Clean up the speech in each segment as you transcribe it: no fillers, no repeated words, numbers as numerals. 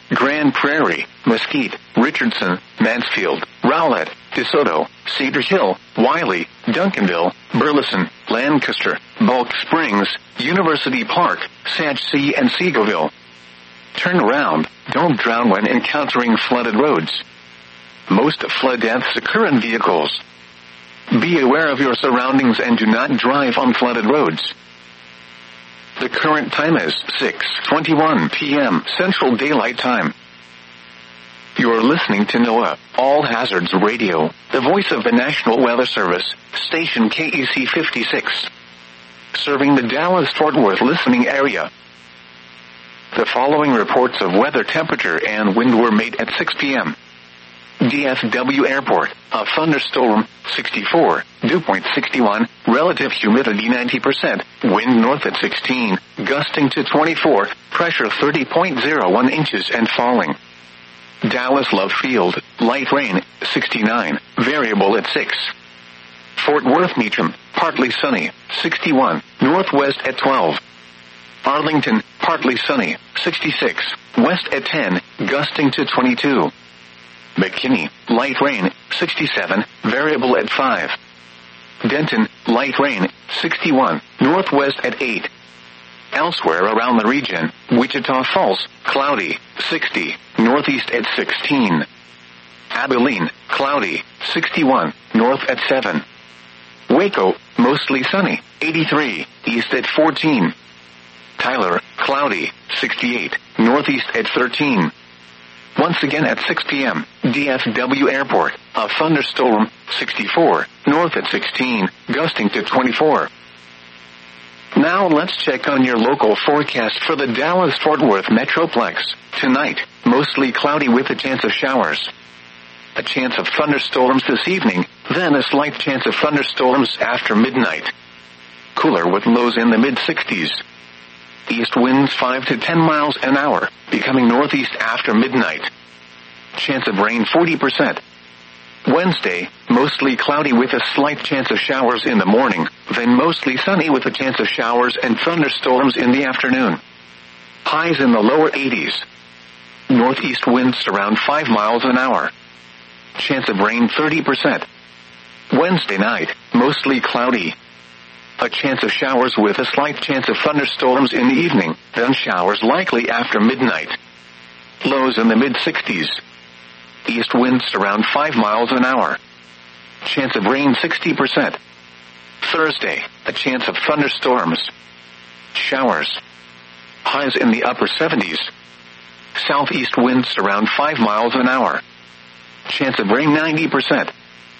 Grand Prairie, Mesquite, Richardson, Mansfield, Rowlett, DeSoto, Cedar Hill, Wiley, Duncanville, Burleson, Lancaster, Bulk Springs, University Park, Sachse and Seagoville. Turn around, don't drown when encountering flooded roads. Most flood deaths occur in vehicles. Be aware of your surroundings and do not drive on flooded roads. The current time is 6:21 p.m. Central Daylight Time. You're listening to NOAA, All Hazards Radio, the voice of the National Weather Service, station KEC 56. Serving the Dallas-Fort Worth listening area. The following reports of weather temperature and wind were made at 6 p.m. DFW Airport, a thunderstorm, 64, dew point 61, relative humidity 90%, wind north at 16, gusting to 24, pressure 30.01 inches and falling. Dallas Love Field, light rain, 69, variable at 6. Fort Worth Meacham, partly sunny, 61, northwest at 12. Arlington, partly sunny, 66, west at 10, gusting to 22. McKinney, light rain, 67, variable at 5. Denton, light rain, 61, northwest at 8. Elsewhere around the region, Wichita Falls, cloudy, 60, northeast at 16. Abilene, cloudy, 61, north at 7. Waco, mostly sunny, 83, east at 14. Tyler, cloudy, 68, northeast at 13. Once again at 6 p.m., DFW Airport, a thunderstorm, 64, north at 16, gusting to 24. Now let's check on your local forecast for the Dallas-Fort Worth Metroplex. Tonight, mostly cloudy with a chance of showers. A chance of thunderstorms this evening, then a slight chance of thunderstorms after midnight. Cooler with lows in the mid-60s. East winds 5 to 10 miles an hour, becoming northeast after midnight. Chance of rain 40%. Wednesday, mostly cloudy with a slight chance of showers in the morning, then mostly sunny with a chance of showers and thunderstorms in the afternoon. Highs in the lower 80s. Northeast winds around 5 miles an hour. Chance of rain 30%. Wednesday night, mostly cloudy. A chance of showers with a slight chance of thunderstorms in the evening, then showers likely after midnight. Lows in the mid-60s. East winds around 5 miles an hour. Chance of rain 60%. Thursday, a chance of thunderstorms. Showers. Highs in the upper 70s. Southeast winds around 5 miles an hour. Chance of rain 90%.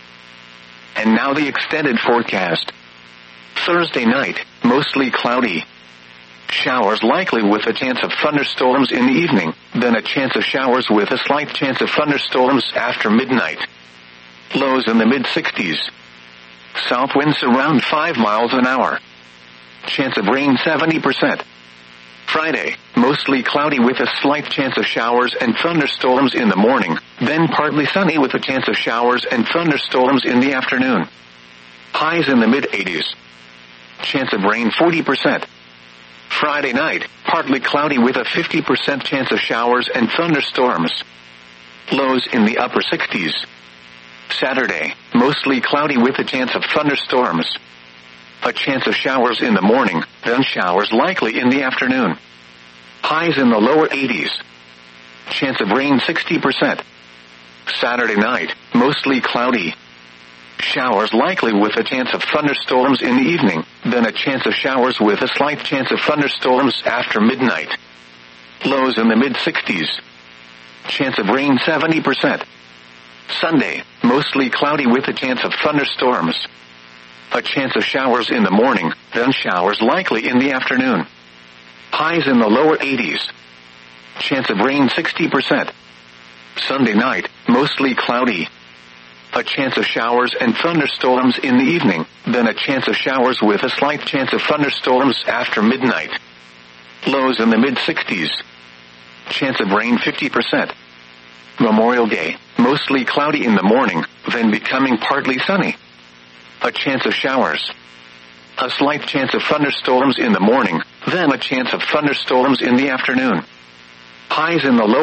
And now the extended forecast. Thursday night, mostly cloudy. Showers likely with a chance of thunderstorms in the evening, then a chance of showers with a slight chance of thunderstorms after midnight. Lows in the mid-60s. South winds around 5 miles an hour. Chance of rain 70%. Friday, mostly cloudy with a slight chance of showers and thunderstorms in the morning, then partly sunny with a chance of showers and thunderstorms in the afternoon. Highs in the mid-80s. Chance of rain 40%. Friday night, partly cloudy with a 50% chance of showers and thunderstorms. Lows in the upper 60s. Saturday, mostly cloudy with a chance of thunderstorms. A chance of showers in the morning, then showers likely in the afternoon. Highs in the lower 80s. Chance of rain 60%. Saturday night, mostly cloudy. Showers likely with a chance of thunderstorms in the evening, then a chance of showers with a slight chance of thunderstorms after midnight. Lows in the mid-60s. Chance of rain 70%. Sunday, mostly cloudy with a chance of thunderstorms. A chance of showers in the morning, then showers likely in the afternoon. Highs in the lower 80s. Chance of rain 60%. Sunday night, mostly cloudy. A chance of showers and thunderstorms in the evening, then a chance of showers with a slight chance of thunderstorms after midnight. Lows in the mid-60s. Chance of rain 50%. Memorial Day, mostly cloudy in the morning, then becoming partly sunny. A chance of showers. A slight chance of thunderstorms in the morning, then a chance of thunderstorms in the afternoon. Highs in the low